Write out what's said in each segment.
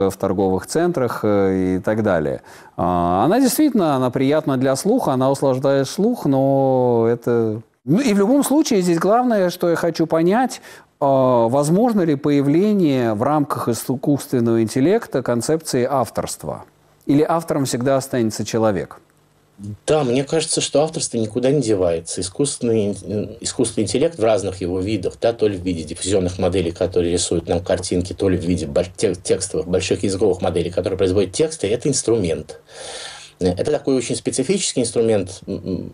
в торговых центрах и так далее. Она действительно, она приятна для слуха, она услаждает слух, но это... Ну, и в любом случае здесь главное, что я хочу понять, возможно ли появление в рамках искусственного интеллекта концепции авторства? Или автором всегда останется человек? Да, мне кажется, что авторство никуда не девается. Искусственный интеллект в разных его видах, да, то ли в виде диффузионных моделей, которые рисуют нам картинки, то ли в виде текстовых, больших языковых моделей, которые производят тексты, это инструмент. Это такой очень специфический инструмент,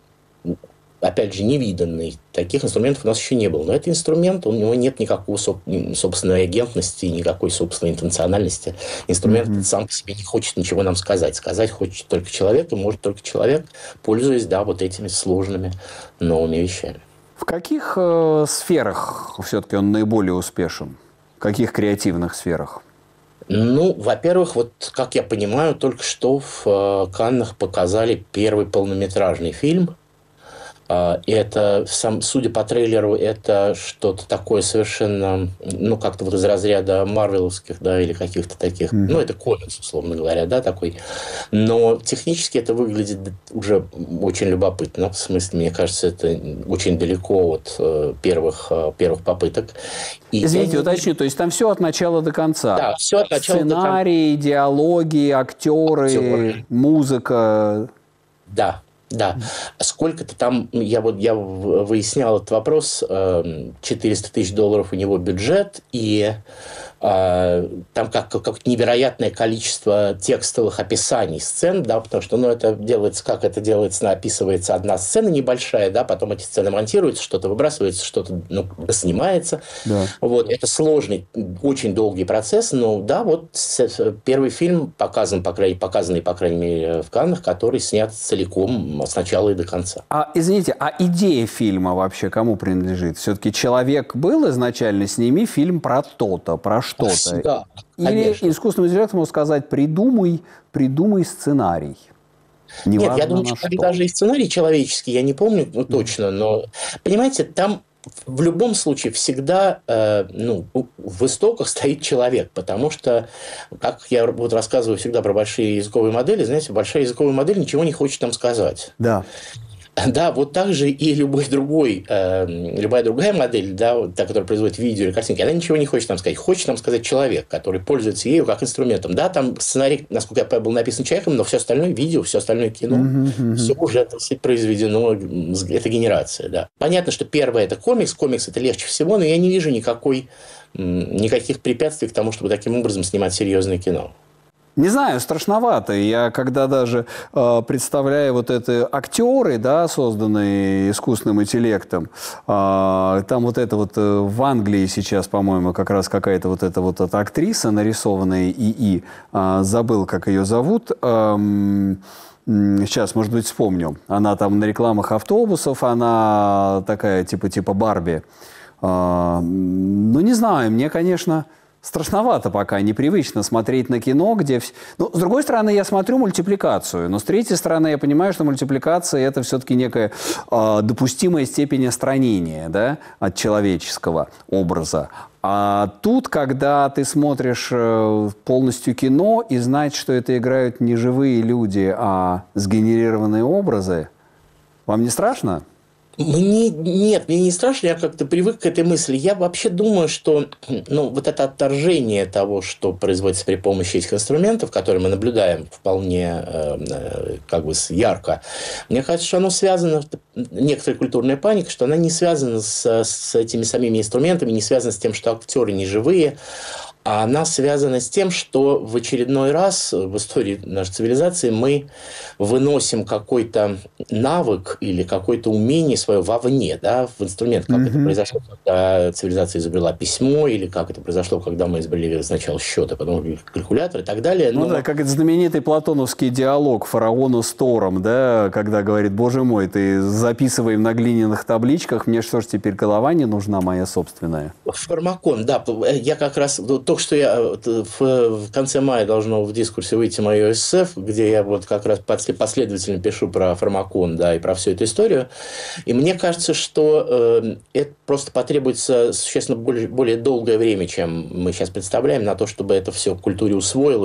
опять же, невиданный. Таких инструментов у нас еще не было. Но это инструмент, у него нет никакой собственной агентности, никакой собственной интенциональности. Инструмент сам по себе не хочет ничего нам сказать. Сказать хочет только человек, и может только человек, пользуясь, да, вот этими сложными новыми вещами. В каких сферах все-таки он наиболее успешен? В каких креативных сферах? Ну, во-первых, вот, как я понимаю, только что в Каннах показали первый полнометражный фильм. И это, судя по трейлеру, это что-то такое совершенно, ну, как-то вот из разряда марвеловских, да, или каких-то таких, ну, это комикс, условно говоря, да, такой. Но технически это выглядит уже очень любопытно. В смысле, мне кажется, это очень далеко от первых попыток. И извините, уточню, то есть там все от начала до конца? Да, все от начала до конца. Сценарий, диалоги, актеры, музыка? Да. Да. Сколько-то там, я выяснял этот вопрос, $400 тысяч у него бюджет, и там как невероятное количество текстовых описаний сцен, да, потому что, ну, это делается, как это делается, описывается одна сцена небольшая, да, потом эти сцены монтируются, что-то выбрасывается, что-то, ну, снимается. Да. Вот, это сложный, очень долгий процесс, но, да, вот первый фильм показанный, по крайней мере, в Каннах, который снят целиком с начала и до конца. Извините, а идея фильма вообще кому принадлежит? Все-таки человек был изначально, сними фильм про то-то, про что-то. Да, или искусственному интеллекту можно сказать, придумай сценарий. Неважно. Нет, я думаю, что даже и сценарий человеческий, я не помню точно, но, понимаете, там в любом случае всегда, в истоках стоит человек, потому что, как я вот рассказываю всегда про большие языковые модели, знаете, большая языковая модель ничего не хочет нам сказать. Да. Да, вот так же и любая другая модель, да, та, которая производит видео или картинки, она ничего не хочет нам сказать. Хочет нам сказать человек, который пользуется ею как инструментом. Да, там сценарий, насколько я понимаю, был написан человеком, но все остальное видео, все остальное кино, все уже, так сказать, произведено, это генерация, да. Понятно, что первое – это комикс это легче всего, но я не вижу никаких препятствий к тому, чтобы таким образом снимать серьезное кино. Не знаю, страшновато. Я когда даже представляю вот это актеры, да, созданные искусственным интеллектом, там вот это вот в Англии сейчас, по-моему, как раз какая-то вот эта актриса, нарисованная ИИ, забыл, как ее зовут. Сейчас, может быть, вспомню. Она там на рекламах автобусов, она такая типа Барби. Ну, не знаю, мне, конечно... Страшновато пока, непривычно смотреть на кино, где... Ну, с другой стороны, я смотрю мультипликацию, но с третьей стороны, я понимаю, что мультипликация – это все-таки некая допустимая степень отстранения, да, от человеческого образа. А тут, когда ты смотришь полностью кино и знаешь, что это играют не живые люди, а сгенерированные образы, вам не страшно? Нет, мне не страшно, я как-то привык к этой мысли. Я вообще думаю, что вот это отторжение того, что производится при помощи этих инструментов, которые мы наблюдаем вполне ярко, мне кажется, что оно связано, некоторая культурная паника, что она не связана с этими самими инструментами, не связана с тем, что актеры не живые, а она связана с тем, что в очередной раз в истории нашей цивилизации мы выносим какой-то навык или какое-то умение свое вовне, да, в инструмент, как это произошло, когда цивилизация изобрела письмо, или как это произошло, когда мы изобрели сначала счет, а потом калькулятор и так далее. Ну да, как это знаменитый платоновский диалог фараона с Тором, да, когда говорит: «Боже мой, ты записывай на глиняных табличках, мне что ж теперь голова не нужна моя собственная?» Фармакон, да, я как раз... Только что в конце мая должно в дискурсе выйти мое эссе, где я вот как раз последовательно пишу про фармакон, да, и про всю эту историю. И мне кажется, что это просто потребуется существенно более долгое время, чем мы сейчас представляем, на то, чтобы это все в культуре усвоилось.